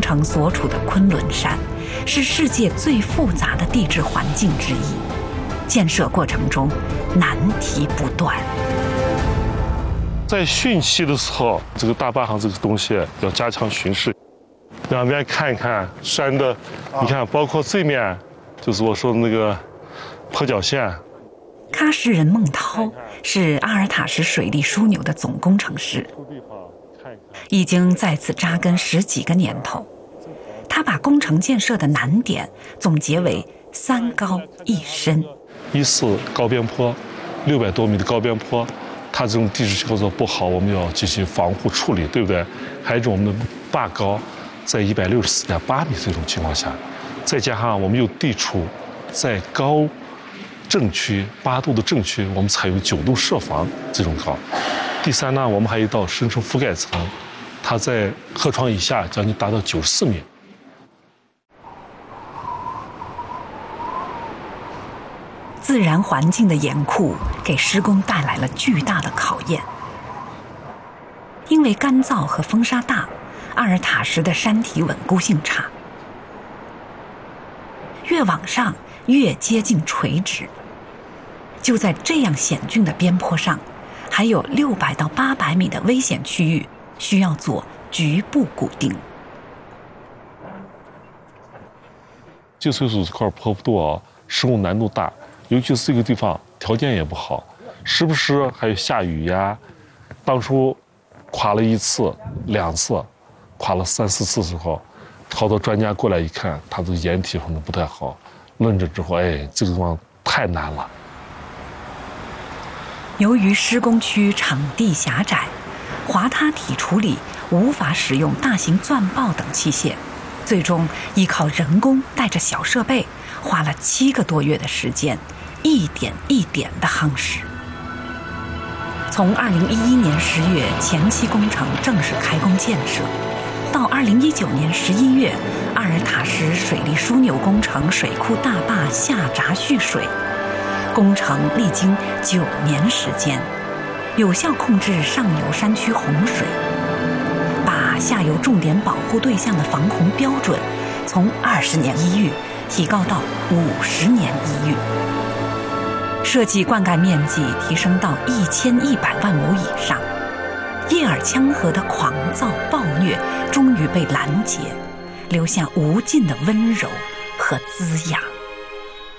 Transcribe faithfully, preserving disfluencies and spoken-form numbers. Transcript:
程所处的昆仑山是世界最复杂的地质环境之一，建设过程中难题不断。 在汛期的时候，这个大坝上这个东西要加强巡视，两边看一看山的，你看，包括这面，就是我说的那个坡脚线。 喀什人孟涛是阿尔塔什水利枢纽的总工程师，已经在此扎根十几个年头。他把工程建设的难点总结为三高一深。 一是高边坡，六百多米的高边坡，它这种地质构造不好，我们要进行防护处理，对不对？还有一种我们的坝高在一百六十四点八米这种情况下，再加上我们有地处在高震区八度的震区，我们采用九度设防这种高。第三呢，我们还有一道深层覆盖层，它在河床以下将近达到九十四米。 自然环境的严酷给施工带来了巨大的考验。因为干燥和风沙大，阿尔塔什的山体稳固性差，越往上越接近垂直。就在这样险峻的边坡上，还有六百到八百米的危险区域需要做局部固定。 净水组这块坡度啊，施工难度大，尤其是这个地方条件也不好，时不时还有下雨呀。当初垮了一次、两次，垮了三四次之后，好多专家过来一看，它这个掩体可能不太好，论证之后，哎，这个地方太难了。 由于施工区场地狭窄，滑塌体处理无法使用大型钻刨等器械，最终依靠人工带着小设备，花了七个多月的时间，一点一点地夯实。从二零一一年十月前期工程正式开工建设，到二零一九年十一月阿尔塔什水利枢纽工程水库大坝下闸蓄水，工程历经九年时间，有效控制上游山区洪水，把下游重点保护对象的防洪标准从二十年一遇提高到五十年一遇，设计灌溉面积提升到一千一百万亩以上，叶尔羌河的狂躁暴虐终于被拦截，留下无尽的温柔和滋养。